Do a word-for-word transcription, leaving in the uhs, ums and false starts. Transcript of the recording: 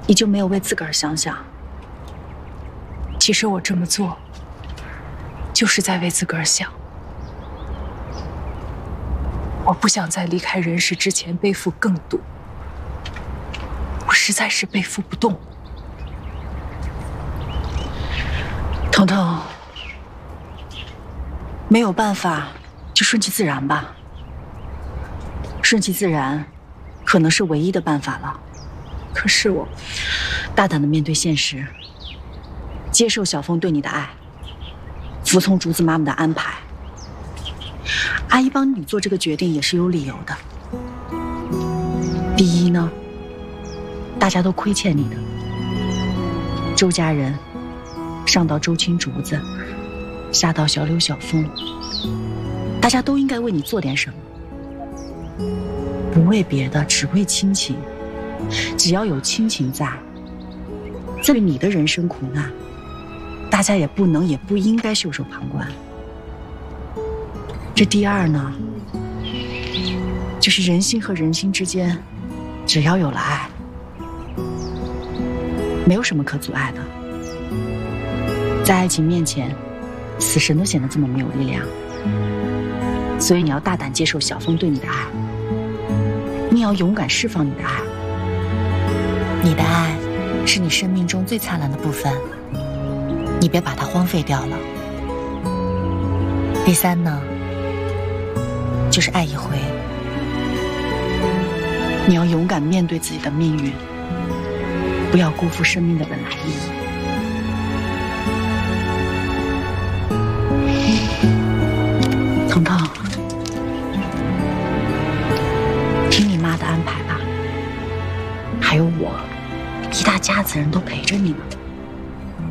你就没有为自个儿想想？ 其实我这么做，就是在为自个儿想。我不想在离开人世之前背负更多，我实在是背负不动。 彤彤，没有办法，就顺其自然吧。顺其自然，可能是唯一的办法了。 可是我， 大胆的面对现实，接受小峰对你的爱，服从竹子妈妈的安排。阿姨帮你做这个决定也是有理由的。第一呢，大家都亏欠你的。周家人，上到周青竹子，下到小柳小峰，大家都应该为你做点什么。不为别的，只为亲情。只要有亲情在，对你的人生苦难，大家也不能也不应该袖手旁观。这第二呢，就是人心和人心之间，只要有了爱，没有什么可阻碍的。在爱情面前，死神都显得这么没有力量。所以你要大胆接受小峰对你的爱，你也要勇敢释放你的爱。你的爱是你生命中最灿烂的部分，你别把它荒废掉了。第三呢，就是爱一回，你要勇敢面对自己的命运，不要辜负生命的本来意义。彤彤，听你妈的安排吧，还有我，一大家子人都陪着你呢。